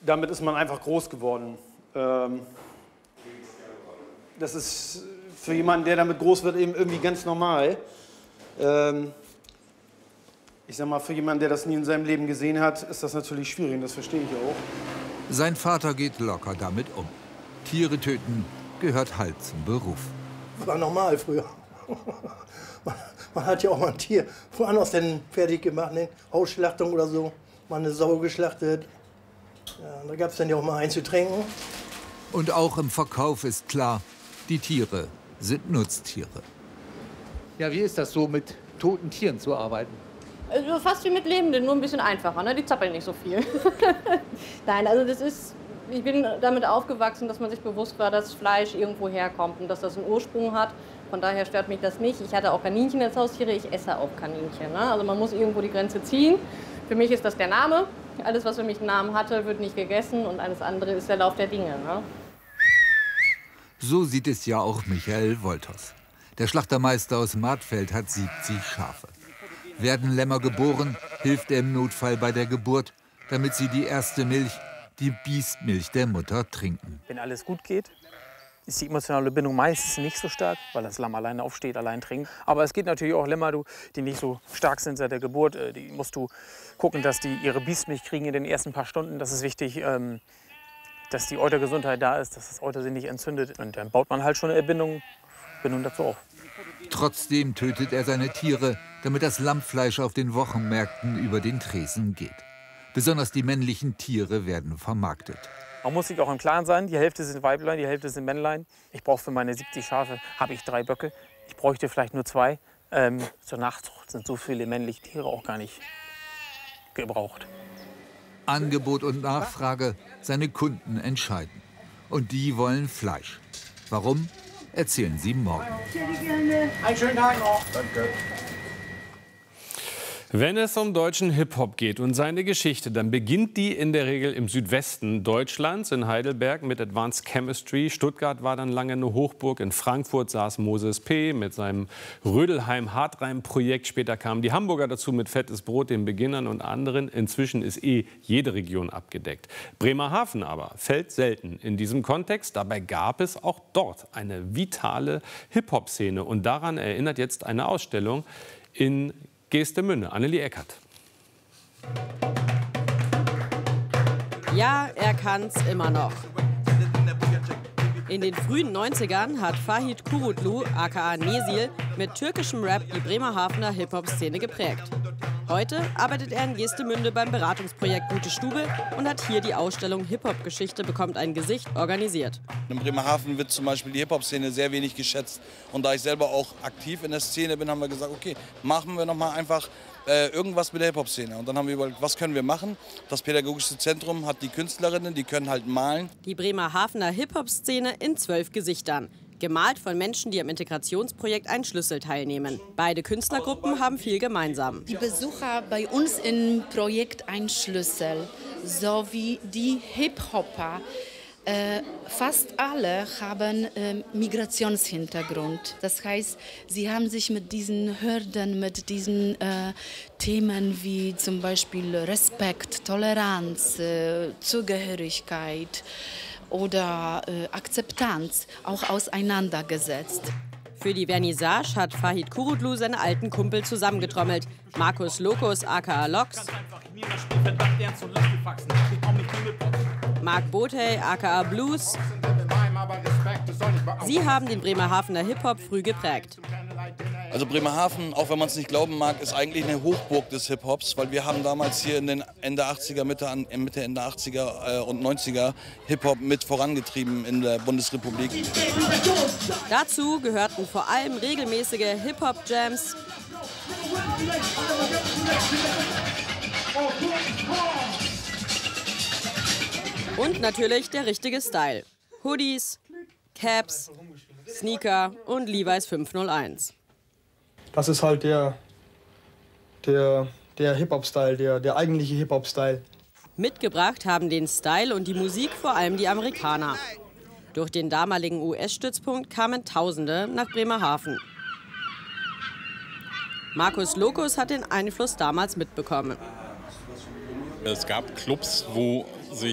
damit ist man einfach groß geworden. Das ist für jemanden, der damit groß wird, eben irgendwie ganz normal. Ich sag mal, für jemanden, der das nie in seinem Leben gesehen hat, ist das natürlich schwierig, das verstehe ich auch. Sein Vater geht locker damit um. Tiere töten gehört halt zum Beruf. Das war normal früher. Man hat ja auch mal ein Tier woanders denn fertig gemacht, ne? Hausschlachtung oder so. Mal eine Sau geschlachtet. Ja, da gab es dann ja auch mal eins zu trinken. Und auch im Verkauf ist klar, die Tiere sind Nutztiere. Ja, wie ist das so, mit toten Tieren zu arbeiten? Also fast wie mit Lebenden, nur ein bisschen einfacher, ne? Die zappeln nicht so viel. Nein, also ich bin damit aufgewachsen, dass man sich bewusst war, dass Fleisch irgendwo herkommt und dass das einen Ursprung hat. Von daher stört mich das nicht. Ich hatte auch Kaninchen als Haustiere, ich esse auch Kaninchen. Ne? Also man muss irgendwo die Grenze ziehen. Für mich ist das der Name. Alles, was für mich einen Namen hatte, wird nicht gegessen und alles andere ist der Lauf der Dinge. Ne? So sieht es ja auch Michael Wolters. Der Schlachtermeister aus Martfeld hat 70 Schafe. Werden Lämmer geboren, hilft er im Notfall bei der Geburt, damit sie die erste Milch, die Biestmilch der Mutter, trinken. Wenn alles gut geht, ist die emotionale Bindung meistens nicht so stark, weil das Lamm alleine aufsteht, allein trinkt. Aber es gibt natürlich auch Lämmer, die nicht so stark sind seit der Geburt. Die musst du gucken, dass die ihre Biestmilch kriegen in den ersten paar Stunden. Das ist wichtig, dass die Eutergesundheit da ist, dass das Euter sich nicht entzündet. Und dann baut man halt schon eine Bindung dazu auf. Trotzdem tötet er seine Tiere, damit das Lammfleisch auf den Wochenmärkten über den Tresen geht. Besonders die männlichen Tiere werden vermarktet. Man muss sich auch im Klaren sein, die Hälfte sind Weiblein, die Hälfte sind Männlein. Ich brauche für meine 70 Schafe, habe ich 3 Böcke. Ich bräuchte vielleicht nur 2. Zur Nachzucht sind so viele männliche Tiere auch gar nicht gebraucht. Angebot und Nachfrage, seine Kunden entscheiden. Und die wollen Fleisch. Warum? Erzählen Sie morgen. Einen schönen Tag noch. Danke. Wenn es um deutschen Hip-Hop geht und seine Geschichte, dann beginnt die in der Regel im Südwesten Deutschlands, in Heidelberg mit Advanced Chemistry. Stuttgart war dann lange eine Hochburg. In Frankfurt saß Moses P. mit seinem Rödelheim-Hartreim-Projekt. Später kamen die Hamburger dazu mit Fettes Brot, den Beginnern und anderen. Inzwischen ist jede Region abgedeckt. Bremerhaven aber fällt selten in diesem Kontext. Dabei gab es auch dort eine vitale Hip-Hop-Szene. Und daran erinnert jetzt eine Ausstellung in Geestemünde. Annelie Eckert. Ja, er kann's immer noch. In den frühen 90ern hat Fahit Kurutlu, aka Nesil, mit türkischem Rap die Bremerhavener Hip-Hop-Szene geprägt. Heute arbeitet er in Geestemünde beim Beratungsprojekt Gute Stube und hat hier die Ausstellung Hip-Hop-Geschichte bekommt ein Gesicht organisiert. In Bremerhaven wird zum Beispiel die Hip-Hop-Szene sehr wenig geschätzt. Und da ich selber auch aktiv in der Szene bin, haben wir gesagt, okay, machen wir noch mal einfach irgendwas mit der Hip-Hop-Szene. Und dann haben wir überlegt, was können wir machen? Das Pädagogische Zentrum hat die Künstlerinnen, die können halt malen. Die Bremerhavener Hip-Hop-Szene in 12 Gesichtern. Gemalt von Menschen, die am Integrationsprojekt Ein Schlüssel teilnehmen. Beide Künstlergruppen haben viel gemeinsam. Die Besucher bei uns im Projekt Ein Schlüssel sowie die Hip-Hopper, fast alle haben Migrationshintergrund. Das heißt, sie haben sich mit diesen Hürden, mit diesen Themen wie zum Beispiel Respekt, Toleranz, Zugehörigkeit oder Akzeptanz auch auseinandergesetzt. Für die Vernissage hat Fahit Kurutlu seine alten Kumpel zusammengetrommelt. Markus Lokus aka Lox, Marc Bothey aka Blues. Sie haben den Bremerhavener Hip-Hop früh geprägt. Also Bremerhaven, auch wenn man es nicht glauben mag, ist eigentlich eine Hochburg des Hip-Hops, weil wir haben damals hier in den Ende 80er, Mitte, Ende 80er und 90er Hip-Hop mit vorangetrieben in der Bundesrepublik. Dazu gehörten vor allem regelmäßige Hip-Hop-Jams und natürlich der richtige Style. Hoodies, Caps, Sneaker und Levi's 501. Das ist halt der Hip-Hop-Style, der eigentliche Hip-Hop-Style. Mitgebracht haben den Style und die Musik vor allem die Amerikaner. Durch den damaligen US-Stützpunkt kamen Tausende nach Bremerhaven. Markus Lokus hat den Einfluss damals mitbekommen. Es gab Clubs, wo